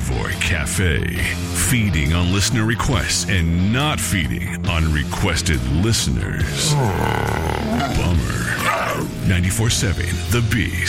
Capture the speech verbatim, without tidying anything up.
Savoy Cafe. Feeding on listener requests and not feeding on requested listeners. Bummer. ninety-four point seven The Beast.